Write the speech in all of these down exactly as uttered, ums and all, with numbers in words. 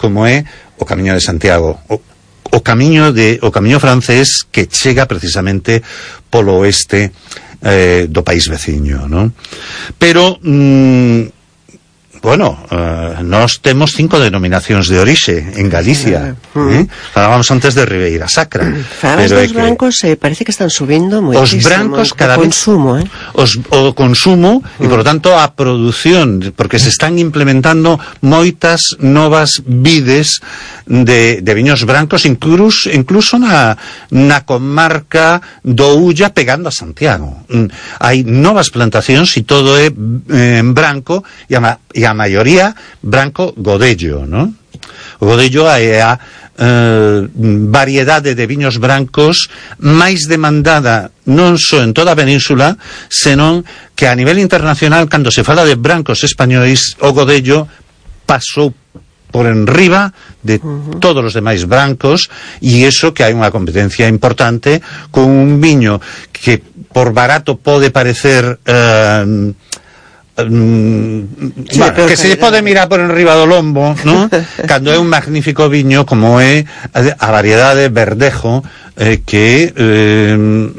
como é o Camiño de Santiago, o, o camiño de o camiño francés que chega precisamente polo oeste eh, do país veciño, non? Pero mm, bueno, uh, nós temos cinco denominacións de orixe en Galicia, eh? Falábamos antes de Ribeira Sacra. Falabas dos brancos, eh, parece que están subindo moitísimo. Os brancos cada vez... consumo, eh? Os, o consumo, mm. e, por lo tanto, a produción, porque se están implementando moitas novas vides de, de viños brancos, incluso, incluso na, na comarca do Ulla, pegando a Santiago. Mm. Hai novas plantacións e todo é eh, branco, e a, e a maioría branco godello, ¿no? O godello é a eh, variedade de viños brancos máis demandada non só en toda a península, senón que a nivel internacional, cando se fala de brancos españois, o godello pasou por enriba de uh-huh. todos os demais brancos, e iso que hai unha competencia importante con un viño que por barato pode parecer eh, Mm, sí, bueno, que se lle pode mirar por enriba do lombo, ¿no? Cando é un magnífico viño como é a variedade verdejo, eh, que eh,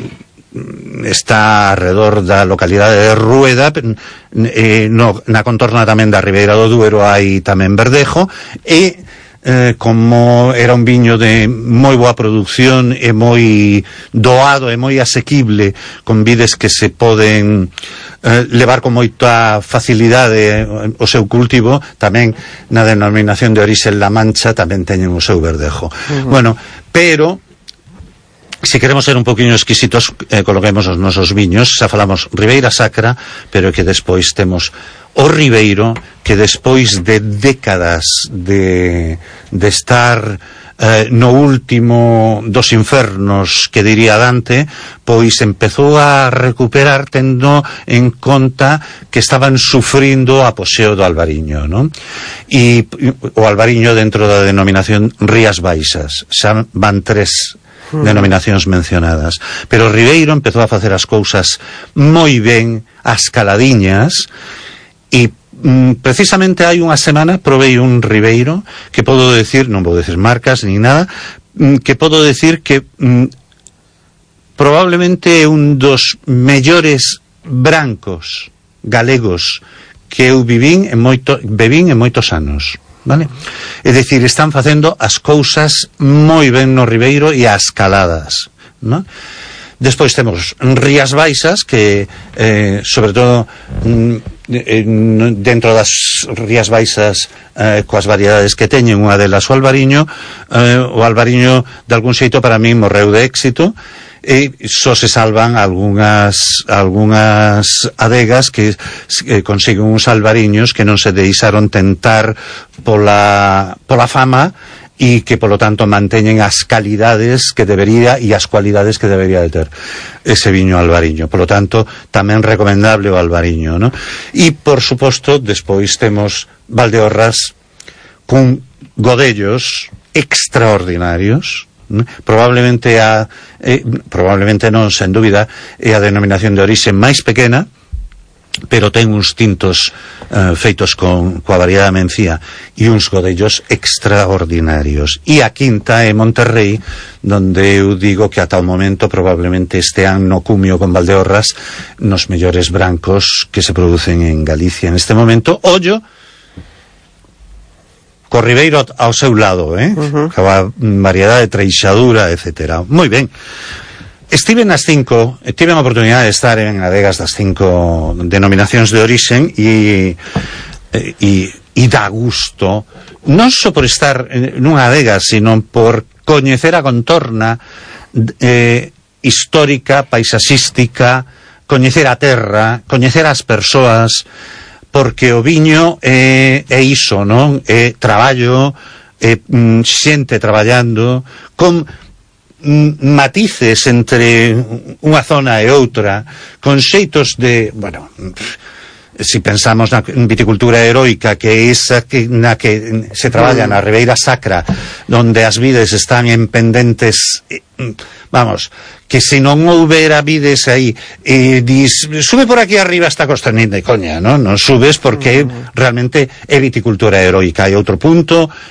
está alrededor da localidade de Rueda, eh, no, na contorna tamén da Ribeira do Duero hai tamén verdejo, e Eh, como era un viño de moi boa produción e moi doado e moi asequible, con vides que se poden eh, levar con moita facilidade o seu cultivo, tamén na denominación de orixe La Mancha tamén teñen o seu verdejo. Uh-huh. Bueno, pero se queremos ser un poquinho exquisitos, eh, coloquemos os nosos viños. Xa falamos Ribeira Sacra, pero que despois temos o Ribeiro, que despois de décadas de, de estar eh, no último dos infernos, que diría Dante, pois empezou a recuperar, tendo en conta que estaban sufrindo o apoxeo do albariño, non? E o albariño dentro da denominación Rías Baixas, xa van tres denominacións mencionadas, pero Ribeiro empezou a facer as cousas moi ben, as caladiñas, e mm, precisamente hai unha semana probei un Ribeiro que podo decir, non vou decir marcas ni nada, mm, que podo decir que mm, probablemente é un dos mellores brancos galegos que eu vivín en moito, bebín en moitos anos. Vale? É dicir, están facendo as cousas moi ben no Ribeiro e as caladas, non? Despois temos Rías Baixas, que eh, sobre todo mm, dentro das Rías Baixas, eh, coas variedades que teñen, unha delas o albariño, eh, o albariño de algún xeito para mí morreu de éxito, e só se salvan algunhas algunhas adegas que eh, consiguen uns albariños que non se deixaron tentar pola, pola fama, e que polo tanto manteñen as calidades que debería e as cualidades que debería de ter ese viño albariño. Polo tanto, tamén recomendable o albariño, ¿no? E por suposto, despois temos Valdeorras con godellos extraordinarios, ¿no? Probablemente a eh, probablemente non, sen dúbida, é a denominación de orixe máis pequena, pero ten uns tintos uh, feitos con coa variedade mencía e uns godellos extraordinarios. E a quinta é Monterrey, donde eu digo que ata o momento probablemente estean no cumio con Valdeorras nos mellores brancos que se producen en Galicia en este momento. Ollo co Ribeiro ao seu lado, eh? Uh-huh. Coa variedade de treixadura, etcétera. Moi ben. Estive nas cinco, tive a oportunidade de estar en adegas das cinco denominacións de orixen e, e, e dá gusto, non só por estar nunha adega, sino por coñecer a contorna eh, histórica, paisaxística, coñecer a terra, coñecer as persoas, porque o viño é, é iso, non? É traballo, é xente traballando, con matices entre unha zona e outra, con xeitos de, bueno, si pensamos na viticultura heroica, que é esa que, na que se traballa na Ribeira Sacra, donde as vides están en pendentes, vamos, que se non houbera vides aí, e dis, sube por aquí arriba esta costa, nin de coña, non? Non subes porque realmente é viticultura heroica. Hai outro punto